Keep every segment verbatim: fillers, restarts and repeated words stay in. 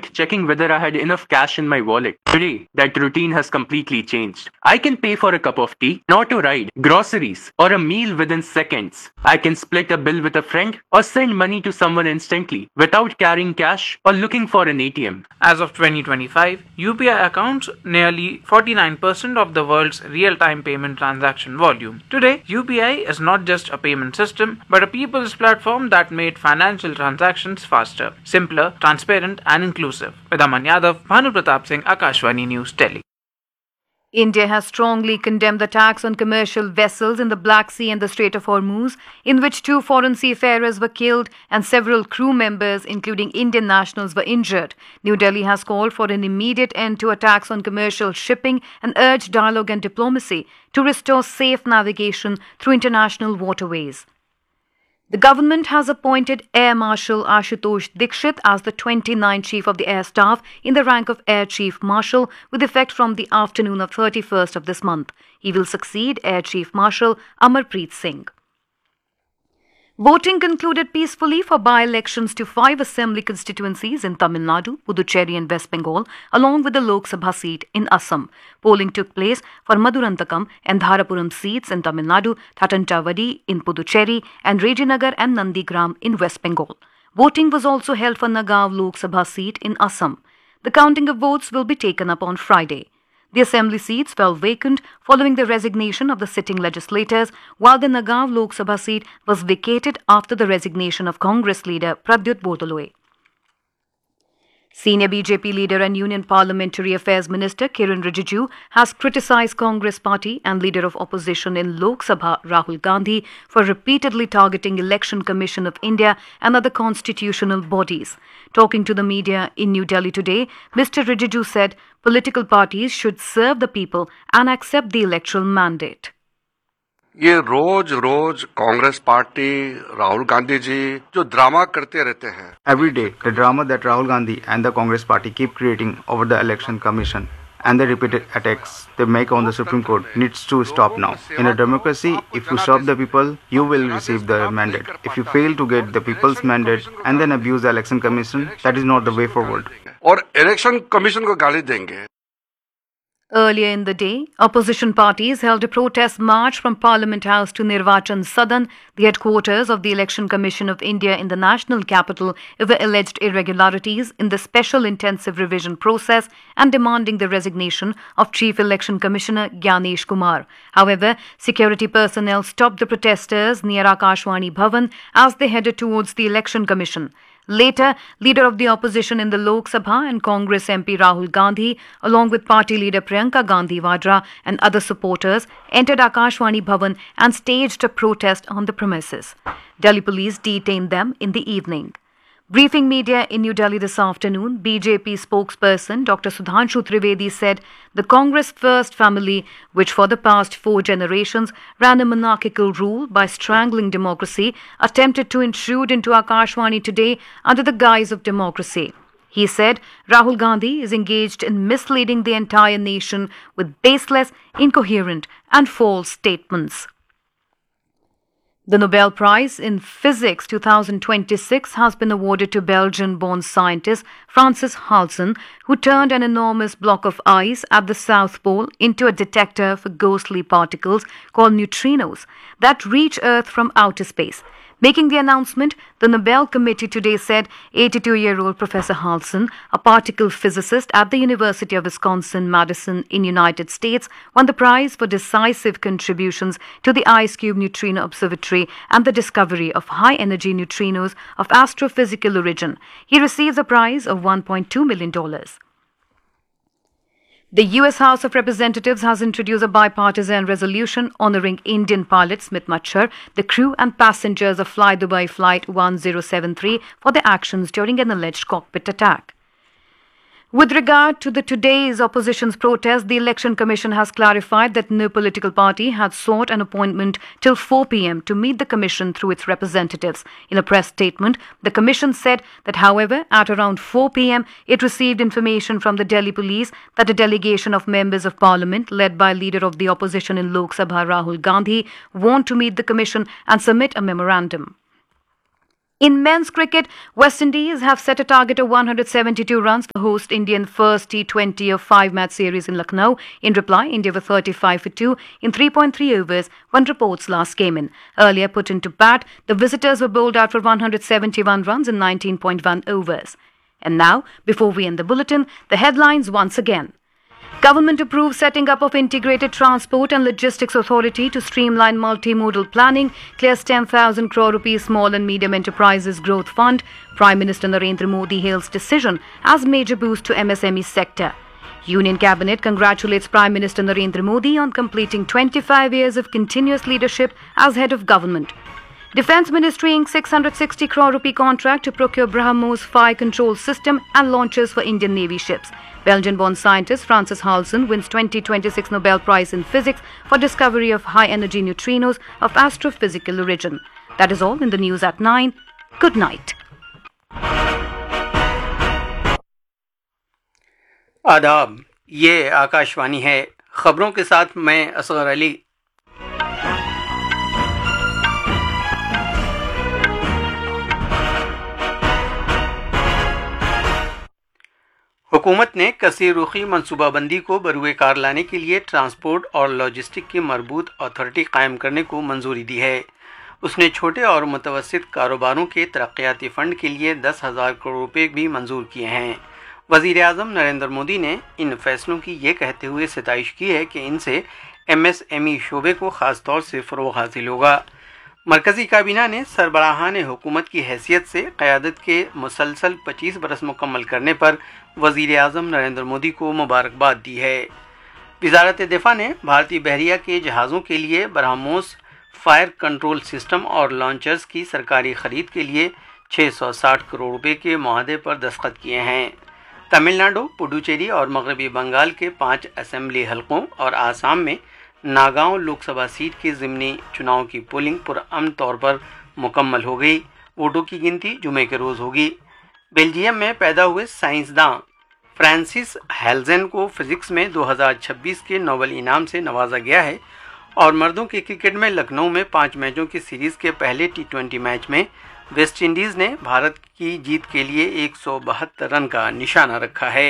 went checking whether I had enough cash in my wallet. Today, that routine has completely changed. I can pay for a cup of tea, an auto ride, groceries, or a meal within seconds. I can split a bill with a friend or send money to someone instantly without carrying cash or looking for an A T M. As of twenty twenty-five, U P I accounts nearly forty-nine percent of the world's real-time payment transaction volume. Today, U P I is not just a payment system, but a people's platform that made financial transactions faster, simpler, transparent, and inclusive. With Aman Yadav, Bhanu Pratap Singh, Akashvani News, Delhi. India has strongly condemned attacks on commercial vessels in the Black Sea and the Strait of Hormuz, in which two foreign seafarers were killed and several crew members, including Indian nationals, were injured. New Delhi has called for an immediate end to attacks on commercial shipping and urged dialogue and diplomacy to restore safe navigation through international waterways. The government has appointed Air Marshal Ashutosh Dikshit as the twenty-ninth Chief of the Air Staff in the rank of Air Chief Marshal with effect from the afternoon of thirty-first of this month. He will succeed Air Chief Marshal Amarpreet Singh. Voting concluded peacefully for by-elections to five assembly constituencies in Tamil Nadu, Puducherry and West Bengal, along with the Lok Sabha seat in Assam. Polling took place for Madurantakam and Dharapuram seats in Tamil Nadu, Thatantavadi in Puducherry, and Rajinagar and Nandigram in West Bengal. Voting was also held for Nagaon Lok Sabha seat in Assam. The counting of votes will be taken up on Friday. The assembly seats fell vacant following the resignation of the sitting legislators, while the Nagaon Lok Sabha seat was vacated after the resignation of Congress leader Pradyut Bodoloi. Senior B J P leader and Union Parliamentary Affairs Minister Kiran Rijiju has criticised Congress party and leader of opposition in Lok Sabha Rahul Gandhi for repeatedly targeting Election Commission of India and other constitutional bodies. Talking to the media in New Delhi today, Mister Rijiju said political parties should serve the people and accept the electoral mandate. ये रोज रोज Congress party Rahul Gandhi ji जो drama करते रहते हैं. Every day, the drama that Rahul Gandhi and the Congress party keep creating over the election commission and the repeated attacks they make on the Supreme Court needs to stop now. In a democracy, if you serve the people, you will receive the mandate. If you fail to get the people's mandate and then abuse the election commission, that is not the way forward. और election commission को गाली देंगे. Earlier in the day, opposition parties held a protest march from Parliament House to Nirvachan Sadan, the headquarters of the Election Commission of India in the national capital, over alleged irregularities in the special intensive revision process and demanding the resignation of Chief Election Commissioner Gyanesh Kumar. However, security personnel stopped the protesters near Akashvani Bhavan as they headed towards the Election Commission. Later, leader of the opposition in the Lok Sabha and Congress M P Rahul Gandhi, along with party leader Priyanka Gandhi Vadra and other supporters, entered Akashvani Bhavan and staged a protest on the premises. Delhi police detained them in the evening. Briefing media in New Delhi this afternoon, B J P spokesperson Doctor Sudhanshu Trivedi said the Congress First family, which for the past four generations ran a monarchical rule by strangling democracy, attempted to intrude into Akashvani today under the guise of democracy. He said Rahul Gandhi is engaged in misleading the entire nation with baseless, incoherent and false statements. The Nobel Prize in Physics twenty twenty-six has been awarded to Belgian-born scientist Francis Halsen, who turned an enormous block of ice at the South Pole into a detector for ghostly particles called neutrinos that reach Earth from outer space. Making the announcement, the Nobel Committee today said eighty-two-year-old Professor Halsen, a particle physicist at the University of Wisconsin-Madison in United States, won the prize for decisive contributions to the IceCube Neutrino Observatory and the discovery of high-energy neutrinos of astrophysical origin. He receives a prize of one point two million dollars. The U S House of Representatives has introduced a bipartisan resolution honoring Indian pilot Smit Machar, the crew and passengers of Fly Dubai Flight one zero seven three, for their actions during an alleged cockpit attack. With regard to the today's opposition's protest, the Election Commission has clarified that no political party had sought an appointment till four p.m. to meet the Commission through its representatives. In a press statement, the Commission said that, however, at around four p.m., it received information from the Delhi police that a delegation of members of Parliament, led by leader of the opposition in Lok Sabha Rahul Gandhi, want to meet the Commission and submit a memorandum. In men's cricket, West Indies have set a target of one hundred seventy-two runs to host Indian first T twenty of five-match series in Lucknow. In reply, India were thirty-five for two in three point three overs when reports last came in. Earlier put into bat, the visitors were bowled out for one hundred seventy-one runs in nineteen point one overs. And now, before we end the bulletin, the headlines once again. Government approves setting up of Integrated Transport and Logistics Authority to streamline multimodal planning, clears ten thousand crore rupees Small and Medium Enterprises Growth Fund. Prime Minister Narendra Modi hails decision as major boost to M S M E sector. Union Cabinet congratulates Prime Minister Narendra Modi on completing twenty-five years of continuous leadership as head of government. Defence Ministry inked six hundred sixty crore rupee contract to procure BrahMos fire control system and launchers for Indian Navy ships. Belgian-born scientist Francis Halsen wins twenty twenty-six Nobel Prize in Physics for discovery of high-energy neutrinos of astrophysical origin. That is all in the news at nine. Good night. आदाब, ये आकाशवाणी है। खबरों के साथ मैं असगर अली। हुकूमत ने कसीर रुखी मनसूबाबंदी को बरूए कार लाने के लिए ट्रांसपोर्ट और लॉजिस्टिक की मरबूत अथॉरिटी कायम करने को मंजूरी दी है। उसने छोटे और मुतवस्सित कारोबारों के तरक्याती फ़ंड के लिए दस हज़ार करोड़ रुपए भी मंजूर किए हैं। वज़ीर आज़म नरेंद्र मोदी ने इन फैसलों की ये कहते हुए सिताइश की है कि इनसे एम एस एम ई शोबे को ख़ास तौर से फ़रोग़ हासिल होगा। मरकज़ी काबीना ने सरबराहान हुकूमत की हैसियत से क़यादत के मुसलसल पच्चीस बरस मुकम्मल करने पर वज़ीर आज़म नरेंद्र मोदी को मुबारकबाद दी है। वज़ारत दिफ़ा ने भारतीय बहरिया के जहाज़ों के लिए ब्रह्मोस फायर कंट्रोल सिस्टम और लॉन्चर्स की सरकारी ख़रीद के लिए छः सौ साठ करोड़ रुपए के मुआहदे पर दस्तखत किए हैं। तमिलनाडु, पुडुचेरी और मगरबी बंगाल के पाँच असेंबली हलकों और आसाम में नागांव लोकसभा सीट के ज़िमनी चुनाव की पोलिंग पुरअमन तौर पर मुकम्मल हो गई। वोटों की गिनती जुमे के रोज़ होगी। बेल्जियम में पैदा हुए साइंसदां फ्रांसिस हेल्जेन को फिजिक्स में दो हज़ार छब्बीस के नोबेल इनाम से नवाजा गया है। और मर्दों के क्रिकेट में लखनऊ में पाँच मैचों की सीरीज़ के पहले टी ट्वेंटी मैच में वेस्ट इंडीज़ ने भारत की जीत के लिए एक सौ बहत्तर रन का निशाना रखा है।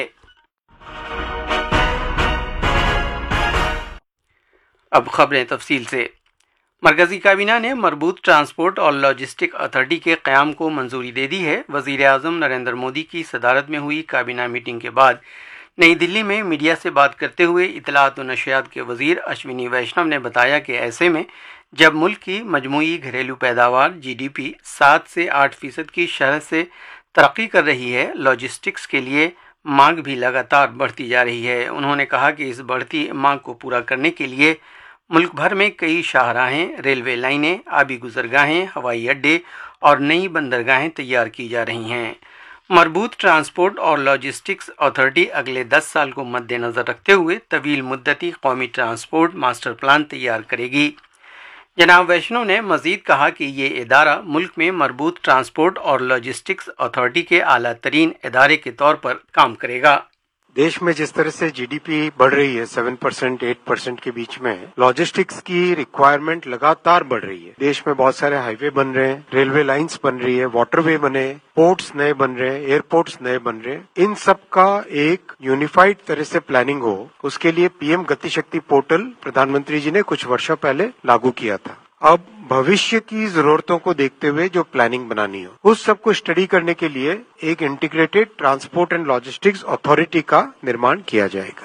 अब खबरें तफसील से। मरकज़ी काबीना ने मरबूत ट्रांसपोर्ट और लॉजिस्टिक अथॉरिटी के क़याम को मंजूरी दे दी है। वज़ीर आज़म नरेंद्र मोदी की सदारत में हुई काबीना मीटिंग के बाद नई दिल्ली में मीडिया से बात करते हुए इत्तलात व नशियात के वज़ीर अश्विनी वैष्णव ने बताया कि ऐसे में जब मुल्क की मजमूई घरेलू पैदावार जी डी पी सात से आठ फीसद की शरह से तरक्की कर रही है, लॉजिस्टिक्स के लिए मांग भी लगातार बढ़ती जा रही है। उन्होंने कहा कि इस बढ़ती मांग को पूरा करने के लिए मुल्क भर में कई शाहराहें, रेलवे लाइनें, आबी गुजरगाहें, हवाई अड्डे और नई बंदरगाहें तैयार की जा रही हैं। मरबूत ट्रांसपोर्ट और लॉजिस्टिक्स अथॉरिटी अगले दस साल को मद्देनज़र रखते हुए तवील मुद्दती कौमी ट्रांसपोर्ट मास्टर प्लान तैयार करेगी। जनाब वैष्णव ने मज़ीद कहा कि ये इदारा मुल्क में मरबूत ट्रांसपोर्ट और लॉजिस्टिक्स अथॉरिटी के आला तरीन इदारे के तौर पर काम करेगा। देश में जिस तरह से जी डी पी बढ़ रही है सेवन परसेंट आठ परसेंट के बीच में, लॉजिस्टिक्स की रिक्वायरमेंट लगातार बढ़ रही है। देश में बहुत सारे हाईवे बन रहे हैं, रेलवे लाइंस बन रही है, वाटरवे बने, पोर्ट्स नए बन रहे हैं, एयरपोर्ट्स नए बन रहे हैं। इन सब का एक यूनिफाइड तरह से प्लानिंग हो, उसके लिए पी एम गति शक्ति पोर्टल प्रधानमंत्री जी ने कुछ वर्षों पहले लागू किया था। अब भविष्य की जरूरतों को देखते हुए जो प्लानिंग बनानी हो, उस सब को स्टडी करने के लिए एक integrated transport and logistics authority का निर्माण किया जाएगा।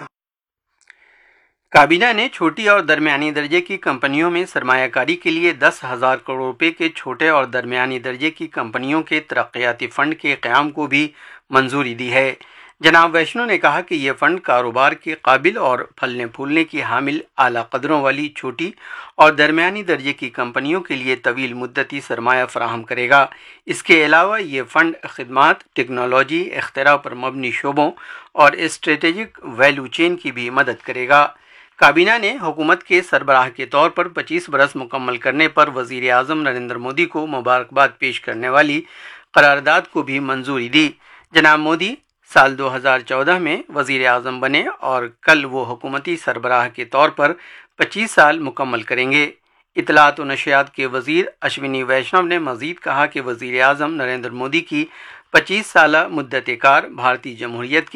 काबीना ने छोटी और दरमियानी दर्जे की कंपनियों में सरमायाकारी के लिए दस हज़ार करोड़ रुपए के छोटे और दरमियानी दर्जे की कंपनियों के तरक्याती फंड के क़याम को भी मंजूरी दी है। जनाब वैष्णव ने कहा कि यह फ़ंड कारोबार के काबिल और फलने फूलने की हामिल आला कदरों वाली छोटी और दरमियानी दर्जे की कंपनियों के लिए तवील मुद्दती सरमाया फराहम करेगा। इसके अलावा ये फ़ंड खिदमात, टेक्नोलॉजी, इख्तिरा पर मबनी शोबों और स्ट्रेटेजिक वैल्यू चेन की भी मदद करेगा। काबीना ने हुकूमत के सरबराह के तौर पर पच्चीस बरस मुकम्मल करने पर वज़ीर आज़म नरेंद्र मोदी को मुबारकबाद पेश करने वाली करारदाद को भी मंजूरी दी। जनाब मोदी साल दो हज़ार चौदह में वज़ीर आज़म बने और कल वो हुकूमती सरबराह के तौर पर पच्चीस साल मुकम्मल करेंगे। اطلاعات و نشریات کے وزیر اشونی ویشنو نے مزید کہا کہ وزیر اعظم نریندر مودی کی پچیس سالہ مدت کار بھارتی جمہوریت